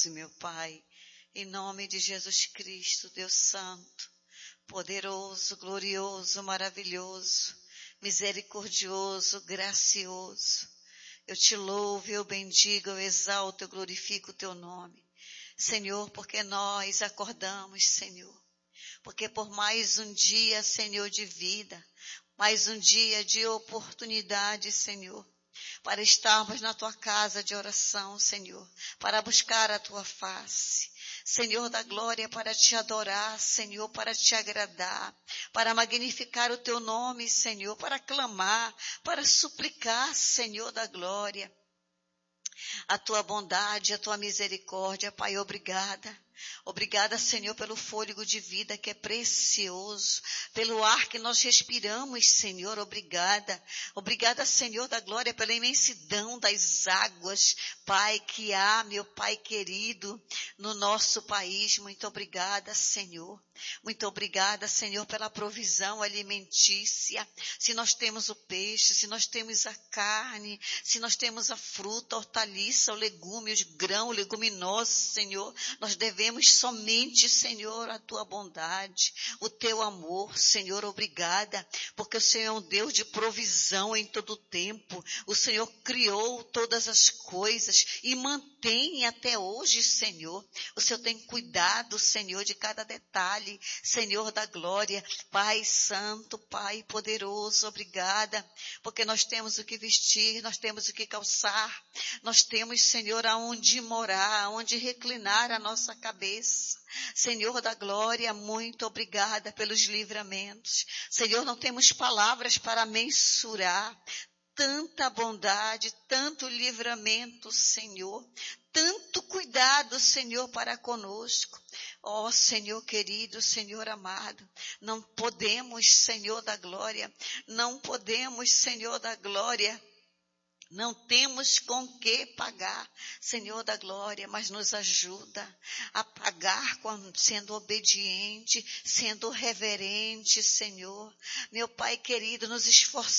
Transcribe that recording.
12, meu Pai, em nome de Jesus Cristo, Deus Santo, poderoso, glorioso, maravilhoso, misericordioso, gracioso. Eu te louvo, eu bendigo, eu exalto, eu glorifico o teu nome. Senhor, porque nós acordamos, Senhor, porque por mais um dia, Senhor, de vida, mais um dia de oportunidade, Senhor, para estarmos na tua casa de oração, Senhor, para buscar a tua face. Senhor da glória, para te adorar, Senhor, para te agradar, para magnificar o teu nome, Senhor, para clamar, para suplicar, Senhor da glória, a tua bondade, a tua misericórdia. Pai, obrigada. Obrigada, Senhor, pelo fôlego de vida que é precioso, pelo ar que nós respiramos, Senhor, obrigada. Obrigada, Senhor da glória, pela imensidão das águas, Pai, que há, meu Pai querido, no nosso país. Muito obrigada, Senhor. Muito obrigada, Senhor, pela provisão alimentícia. Se nós temos o peixe, se nós temos a carne, se nós temos a fruta, a hortaliça, o legume, os grãos, leguminosos, Senhor, nós devemos somente, Senhor, a tua bondade, o teu amor, Senhor, obrigada, porque o Senhor é um Deus de provisão em todo o tempo. O Senhor criou todas as coisas e mantém até hoje, Senhor. O Senhor tem cuidado, Senhor, de cada detalhe, Senhor da glória. Pai santo, Pai poderoso, obrigada, porque nós temos o que vestir, nós temos o que calçar, nós temos, Senhor, aonde morar, aonde reclinar a nossa cabeça. Senhor da glória, muito obrigada pelos livramentos. Senhor, não temos palavras para mensurar tanta bondade, tanto livramento, Senhor, tanto cuidado, Senhor, para conosco. Ó Senhor querido, Senhor amado, não podemos, Senhor da glória, não podemos, Senhor da glória, não temos com que pagar, Senhor da glória, mas nos ajuda a pagar sendo obediente, sendo reverente, Senhor. Meu Pai querido, nos esforçamos